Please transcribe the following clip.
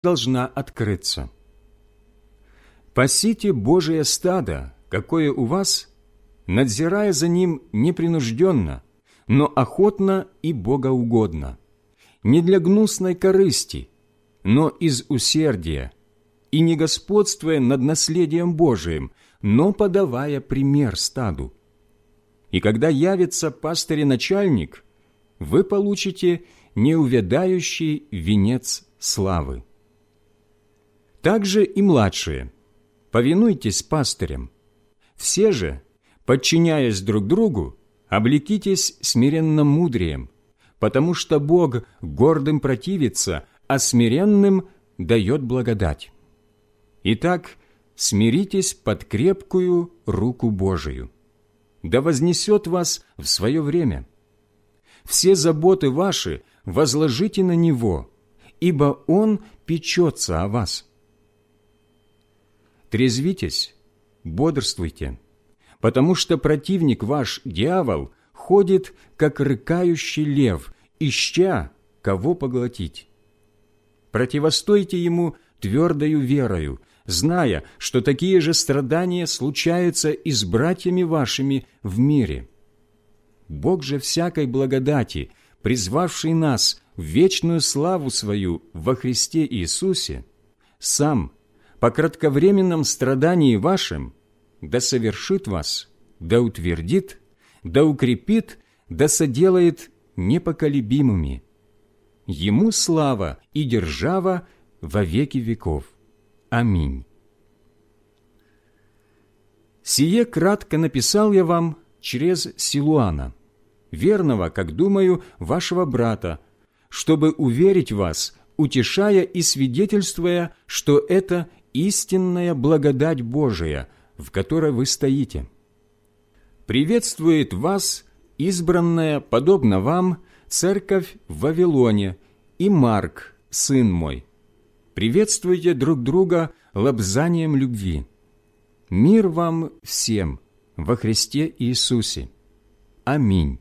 должна открыться. Пасите Божие стадо, какое у вас, надзирая за ним непринужденно, но охотно и богоугодно, не для гнусной корысти, но из усердия, и не господствуя над наследием Божиим, но подавая пример стаду. И когда явится пастырь-начальник, вы получите неувядающий венец славы. Также и младшие, повинуйтесь пастырям. Все же, подчиняясь друг другу, облекитесь смиренным мудрием, потому что Бог гордым противится, а смиренным дает благодать. Итак, смиритесь под крепкую руку Божию. Да вознесет вас в свое время. Все заботы ваши возложите на Него, ибо Он печется о вас. Трезвитесь, бодрствуйте, потому что противник ваш, дьявол, ходит, как рыкающий лев, ища, кого поглотить. Противостойте ему твердою верою, зная, что такие же страдания случаются и с братьями вашими в мире. Бог же всякой благодати, призвавший нас в вечную славу свою во Христе Иисусе, сам по кратковременном страдании вашим да совершит вас, да утвердит, да укрепит, да соделает непоколебимыми. Ему слава и держава во веки веков. Аминь. Сие кратко написал я вам через Силуана, верного, как думаю, вашего брата, чтобы уверить вас, утешая и свидетельствуя, что это истинная благодать Божия, в которой вы стоите. Приветствует вас избранная, подобно вам, церковь в Вавилоне и Марк, сын мой. Приветствуйте друг друга лобзанием любви. Мир вам всем во Христе Иисусе. Аминь.